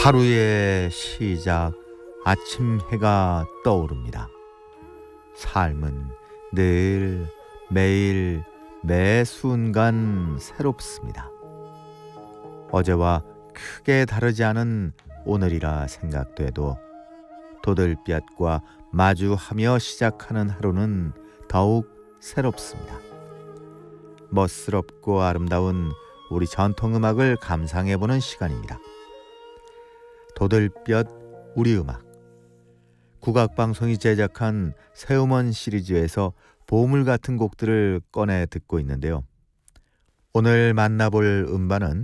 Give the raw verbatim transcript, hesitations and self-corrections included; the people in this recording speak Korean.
하루의 시작, 아침 해가 떠오릅니다. 삶은 늘 매일 매 순간 새롭습니다. 어제와 크게 다르지 않은 오늘이라 생각돼도 도들볕과 마주하며 시작하는 하루는 더욱 새롭습니다. 멋스럽고 아름다운 우리 전통음악을 감상해보는 시간입니다. 도들볕 우리 음악, 국악방송이 제작한 새음원 시리즈에서 보물 같은 곡들을 꺼내 듣고 있는데요. 오늘 만나볼 음반은